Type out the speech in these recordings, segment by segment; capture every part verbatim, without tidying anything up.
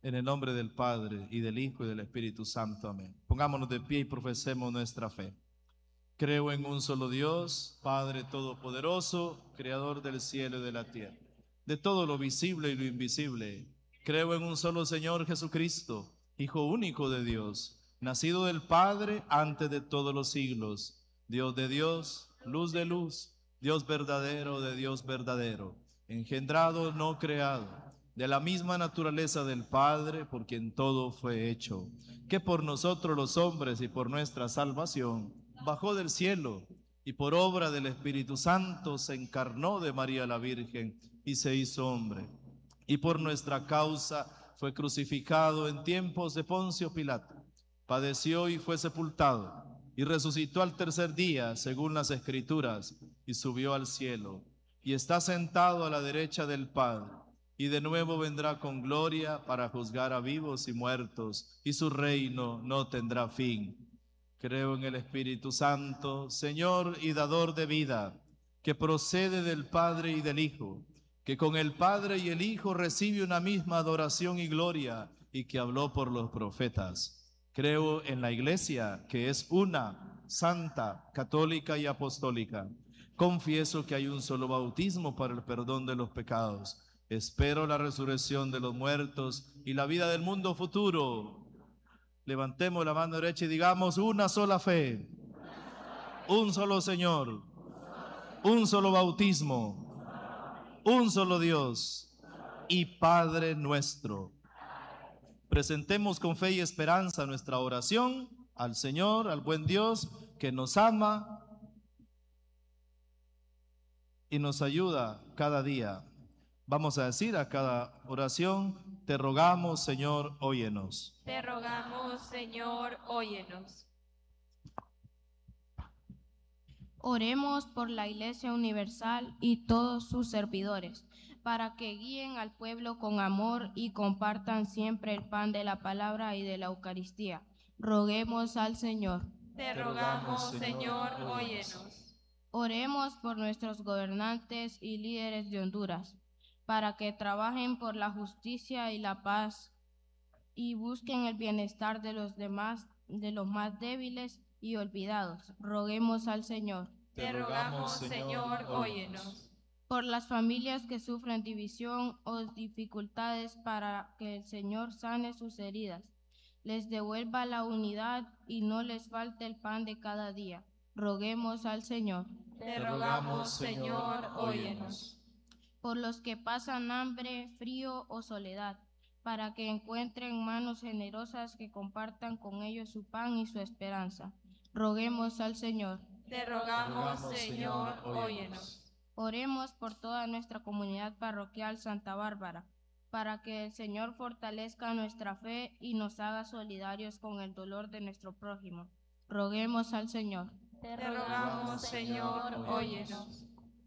En el nombre del Padre, y del Hijo, y del Espíritu Santo. Amén. Pongámonos de pie y profesemos nuestra fe. Creo en un solo Dios, Padre Todopoderoso, Creador del cielo y de la tierra, de todo lo visible y lo invisible. Creo en un solo Señor Jesucristo, Hijo único de Dios, nacido del Padre antes de todos los siglos, Dios de Dios, luz de luz, Dios verdadero de Dios verdadero, engendrado, no creado, de la misma naturaleza del Padre, por quien todo fue hecho, que por nosotros los hombres y por nuestra salvación bajó del cielo y por obra del Espíritu Santo se encarnó de María la Virgen y se hizo hombre. Y por nuestra causa fue crucificado en tiempos de Poncio Pilato, padeció y fue sepultado, y resucitó al tercer día, según las Escrituras, y subió al cielo, y está sentado a la derecha del Padre, y de nuevo vendrá con gloria para juzgar a vivos y muertos, y su reino no tendrá fin. Creo en el Espíritu Santo, Señor y dador de vida, que procede del Padre y del Hijo, que con el Padre y el Hijo recibe una misma adoración y gloria, y que habló por los profetas. Creo en la Iglesia, que es una, santa, católica y apostólica. Confieso que hay un solo bautismo para el perdón de los pecados. Espero la resurrección de los muertos y la vida del mundo futuro. Levantemos la mano derecha y digamos: una sola fe, un solo Señor, un solo bautismo, un solo Dios y Padre nuestro. Presentemos con fe y esperanza nuestra oración al Señor, al buen Dios que nos ama y nos ayuda cada día. Vamos a decir a cada oración: te rogamos, Señor, óyenos. Te rogamos, Señor, óyenos. Oremos por la Iglesia Universal y todos sus servidores, para que guíen al pueblo con amor y compartan siempre el pan de la palabra y de la Eucaristía. Roguemos al Señor. Te rogamos, Señor, óyenos. Oremos por nuestros gobernantes y líderes de Honduras, para que trabajen por la justicia y la paz y busquen el bienestar de los demás, de los más débiles y olvidados. Roguemos al Señor. Te rogamos, Señor, óyenos. Por las familias que sufren división o dificultades, para que el Señor sane sus heridas, les devuelva la unidad y no les falte el pan de cada día. Roguemos al Señor. Te rogamos, Señor, óyenos. Por los que pasan hambre, frío o soledad, para que encuentren manos generosas que compartan con ellos su pan y su esperanza. Roguemos al Señor. Te rogamos, Señor, óyenos. Oremos por toda nuestra comunidad parroquial Santa Bárbara, para que el Señor fortalezca nuestra fe y nos haga solidarios con el dolor de nuestro prójimo. Roguemos al Señor. Te rogamos, Señor, óyenos.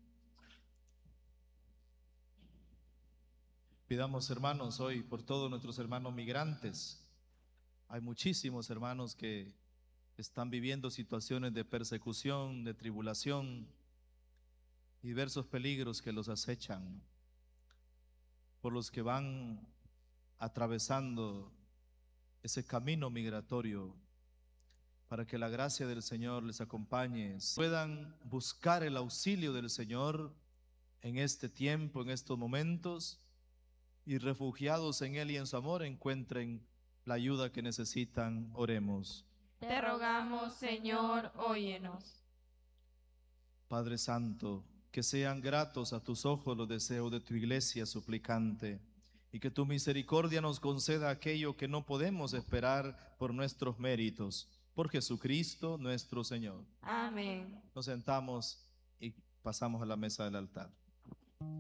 Pidamos, hermanos, hoy por todos nuestros hermanos migrantes. Hay muchísimos hermanos que están viviendo situaciones de persecución, de tribulación, diversos peligros que los acechan, por los que van atravesando ese camino migratorio, para que la gracia del Señor les acompañe, puedan buscar el auxilio del Señor en este tiempo, en estos momentos, y refugiados en Él y en su amor encuentren la ayuda que necesitan. Oremos. Te rogamos, Señor, óyenos. Padre Santo, que sean gratos a tus ojos los deseos de tu iglesia suplicante, y que tu misericordia nos conceda aquello que no podemos esperar por nuestros méritos. Por Jesucristo nuestro Señor. Amén. Nos sentamos y pasamos a la mesa del altar.